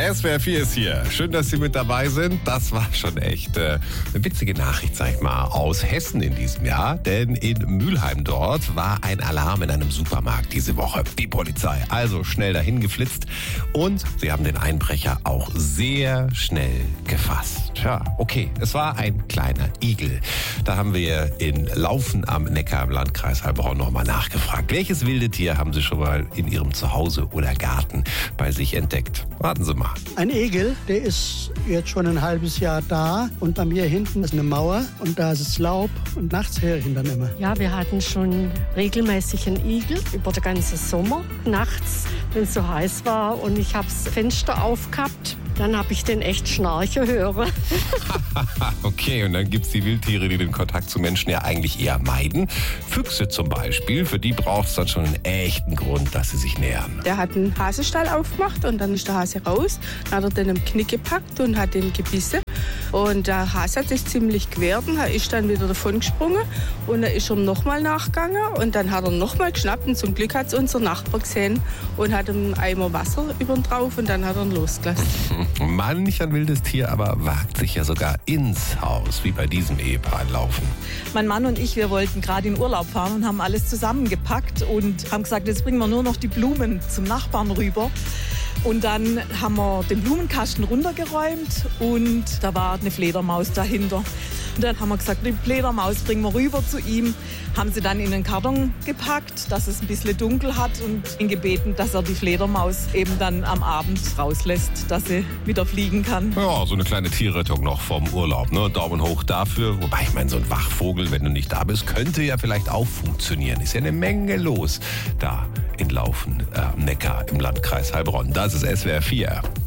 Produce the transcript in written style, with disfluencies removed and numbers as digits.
SWR 4 ist hier. Schön, dass Sie mit dabei sind. Das war schon echt eine witzige Nachricht, sag ich mal, aus Hessen in diesem Jahr. Denn in Mülheim dort war ein Alarm in einem Supermarkt diese Woche. Die Polizei also schnell dahin geflitzt und sie haben den Einbrecher auch sehr schnell gefasst. Ja, okay, es war ein kleiner Igel. Da haben wir in Laufen am Neckar im Landkreis Heilbronn nochmal nachgefragt. Welches wilde Tier haben Sie schon mal in Ihrem Zuhause oder Garten bei sich entdeckt? Warten Sie mal. Ein Igel, der ist jetzt schon ein halbes Jahr da und bei mir hinten ist eine Mauer und da ist es Laub und nachts höre ich ihn dann immer. Ja, wir hatten schon regelmäßig einen Igel über den ganzen Sommer. Nachts, wenn es so heiß war und ich habe das Fenster aufgehabt, dann habe ich den echt schnarchen hören. Okay, und dann gibt es die Wildtiere, die den Kontakt zu Menschen ja eigentlich eher meiden. Füchse zum Beispiel, für die braucht es dann schon einen echten Grund, dass sie sich nähern. Der hat einen Hasestall aufgemacht und dann ist der Hase raus. Dann hat er den am Knick gepackt und hat den gebissen. Und der Hase hat sich ziemlich gewehrt und er ist dann wieder davon gesprungen. Und dann ist er nochmal nachgegangen und dann hat er nochmal geschnappt. Und zum Glück hat es unser Nachbar gesehen und hat einen Eimer Wasser über ihn drauf und dann hat er ihn losgelassen. Manch ein wildes Tier aber wagt sich ja sogar ins Haus, wie bei diesem Ehepaar in Laufen. Mein Mann und ich, wir wollten gerade in Urlaub fahren und haben alles zusammengepackt und haben gesagt, jetzt bringen wir nur noch die Blumen zum Nachbarn rüber. Und dann haben wir den Blumenkasten runtergeräumt und da war eine Fledermaus dahinter. Und dann haben wir gesagt, die Fledermaus bringen wir rüber zu ihm. Haben sie dann in den Karton gepackt, dass es ein bisschen dunkel hat und ihn gebeten, dass er die Fledermaus eben dann am Abend rauslässt, dass sie wieder fliegen kann. Ja, so eine kleine Tierrettung noch vom Urlaub, ne? Daumen hoch dafür. Wobei, ich meine, so ein Wachvogel, wenn du nicht da bist, könnte ja vielleicht auch funktionieren. Ist ja eine Menge los da in Laufen am Neckar im Landkreis Heilbronn. Das ist SWR 4.